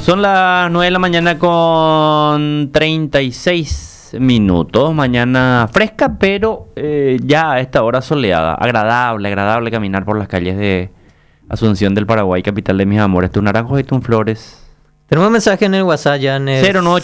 Son las 9 de la mañana con 36 minutos. Mañana fresca, pero ya a esta hora soleada. Agradable caminar por las calles de Asunción del Paraguay, capital de mis amores. Tus naranjos y tus flores. Tenemos un mensaje en el WhatsApp ya en el...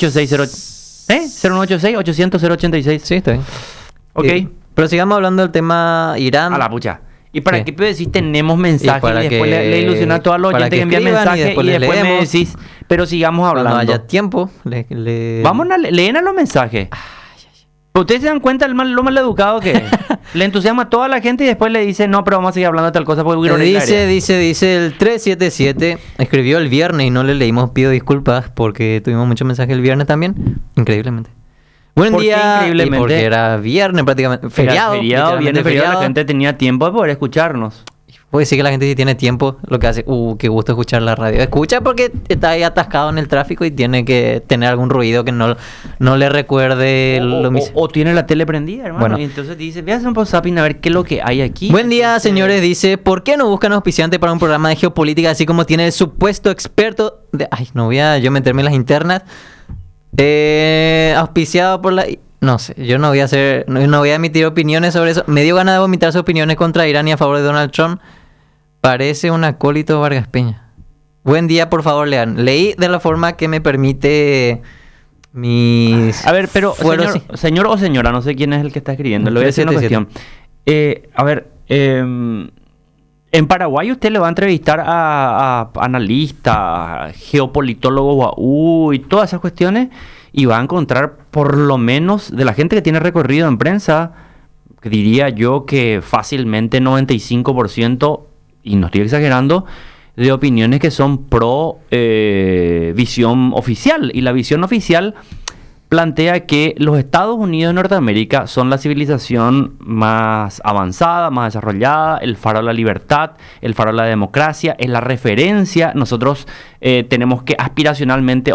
0986-800-086. Sí, está bien. Ok. Pero sigamos hablando del tema Irán. A la pucha. ¿Y para ¿Qué? qué decís tenemos mensajes y después que- le ilusiona a todos los para oyentes que que envían escriban mensajes y les después me leemos. decís, pero sigamos Cuando hablando? haya tiempo, le... Vamos a leen a los mensajes. Ustedes se dan cuenta lo mal educado que es. Le entusiasma a toda la gente y después le dice, no, pero vamos a seguir hablando de tal cosa porque Dice el 377, escribió el viernes y no le leímos, pido disculpas porque tuvimos muchos mensajes el viernes también, increíblemente. Buen ¿Por qué día, increíblemente? y porque era viernes prácticamente, feriado, Viene literalmente feriado, la gente tenía tiempo de poder escucharnos. Puede decir que la gente sí tiene tiempo, lo que hace, qué gusto escuchar la radio. Escucha porque está ahí atascado en el tráfico y tiene que tener algún ruido que no le recuerde lo mismo. O tiene la tele prendida, hermano. Bueno. Y entonces dice, voy a hacer un post-zapping a ver qué es lo que hay aquí. Buen día, Entonces, señores. Dice, ¿por qué no buscan auspiciante para un programa de geopolítica así como tiene el supuesto experto de... Ay, no voy a yo meterme en las internas. Auspiciado por la... No sé, yo no voy a hacer... No voy a emitir opiniones sobre eso. Me dio ganas de vomitar sus opiniones contra Irán y a favor de Donald Trump. Parece un acólito Vargas Peña. Buen día, por favor, lean. Leí de la forma que me permite mis... A ver, pero fueros- señor o señora, no sé quién es el que está escribiendo. Le voy a decir una 377. cuestión. En Paraguay usted le va a entrevistar a analistas, a geopolitólogos y todas esas cuestiones y va a encontrar por lo menos de la gente que tiene recorrido en prensa, que diría yo que fácilmente 95%, y no estoy exagerando, de opiniones que son pro visión oficial. Y la visión oficial plantea que los Estados Unidos de Norteamérica son la civilización más avanzada, más desarrollada, el faro de la libertad, el faro de la democracia, es la referencia. Nosotros tenemos que aspiracionalmente